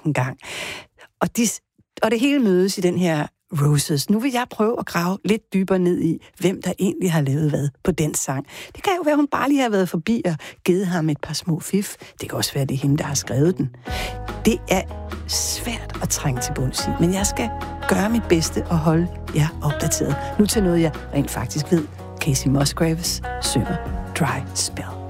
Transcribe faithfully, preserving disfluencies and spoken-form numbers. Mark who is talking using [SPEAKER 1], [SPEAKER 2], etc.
[SPEAKER 1] en gang. Og, de, og det hele mødes i den her Roses. Nu vil jeg prøve at grave lidt dybere ned i, hvem der egentlig har lavet hvad på den sang. Det kan jo være, hun bare lige har været forbi og givet ham et par små fif. Det kan også være, det er hende, der har skrevet den. Det er svært at trænge til bunds i, men jeg skal gøre mit bedste og holde jer opdateret. Nu til noget, jeg rent faktisk ved. Casey Musgraves synger Dry Spell.